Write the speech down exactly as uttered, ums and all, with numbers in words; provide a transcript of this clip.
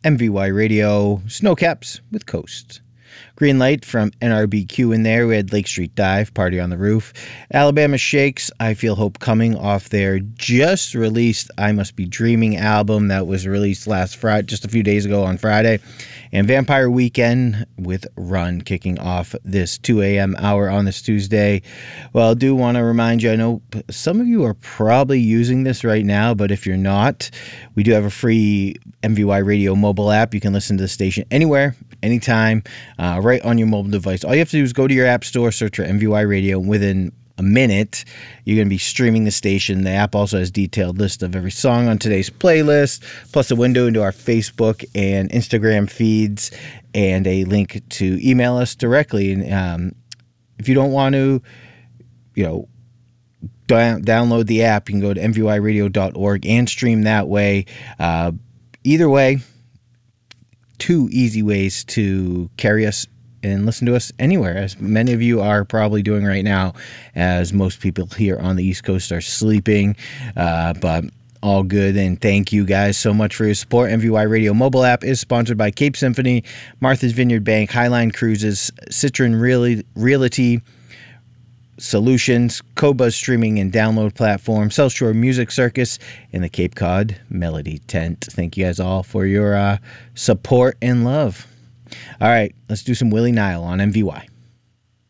M V Y Radio, Snowcaps with Coast. Green Light from N R B Q in there. We had Lake Street Dive, Party on the Roof. Alabama Shakes, I Feel Hope Coming, off their just released I Must Be Dreaming album that was released last Friday, just a few days ago on Friday. And Vampire Weekend with Run, kicking off this two a.m. hour on this Tuesday. Well, I do want to remind you, I know some of you are probably using this right now, but if you're not, we do have a free M V Y Radio mobile app. You can listen to the station anywhere, anytime, uh, right on your mobile device. All you have to do is go to your app store, search for M V Y Radio, and within a minute, you're going to be streaming the station. The app also has a detailed list of every song on today's playlist, plus a window into our Facebook and Instagram feeds, and a link to email us directly. And um, if you don't want to, you know, down, download the app, you can go to M V Y radio dot org and stream that way. Uh, either way, two easy ways to carry us and listen to us anywhere, as many of you are probably doing right now, as most people here on the East Coast are sleeping. Uh, but all good, and thank you guys so much for your support. M V Y Radio mobile app is sponsored by Cape Symphony, Martha's Vineyard Bank, Highline Cruises, Citron Realty Solutions, Cobuzz streaming and download platform, South Shore Music Circus, and the Cape Cod Melody Tent. Thank you guys all for your uh, support and love. All right, let's do some Willie Nile on M V Y.